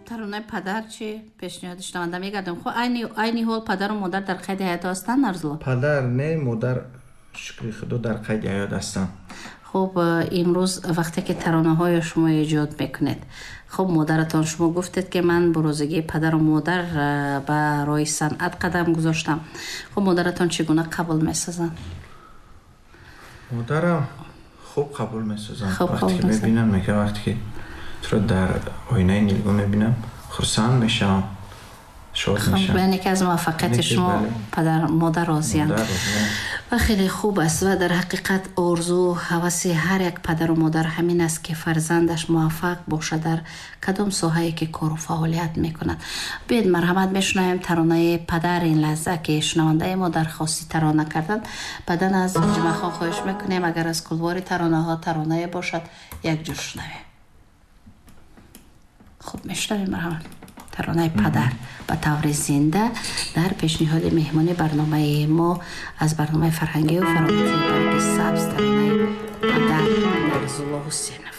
таронаи падар чӣ пешниҳоди шунаванда мегардем? Хо айни ҳол падару модар дар қайди ҳаёт ҳастанд Арзулло? Падар не, модар шукри худо дар қайди ҳаёт ҳастанд. хуб имрӯз вақте ки таронаҳои шумо эҷод мекунед, хуб модаратон шумо гуфтед ки ман бурӯзигии падару модар ба роҳи санъат қадам гузоштам. хуб модаратон чӣ гуна қабул месозанд? модарам хуб қабул месозанд. вақте ки мебинам мега вақте ки туро дар оинаи нилгӯ мебинам хурсанд мешавам, шод мешавам. яъне ки аз муваффақияти шумо падар модар розиянд. ва хеле хуб аст ва дар ҳақиқат орзу ҳаваси ҳар як падару модар ҳамин аст ки фарзандаш муваффақ бошад дар кадом соҳае ки кору фаъолият мекунад. биёед марҳамат мешунавем таронаи падар ин лаҳза ки шунавандаи мо дархости тарона карданд. баъдан аз ҷумъахон хоҳиш мекунем агар аз кулвори таронаҳо таронае бошад якҷур шунавем. хуб мешунавем марҳамат таронаи падар ба таври зинда дар пешниҳоди меҳмони барномаи мо аз барномаи фарҳангию фароғати барги сабз таронаи падар Арзулло Ҳусейнова.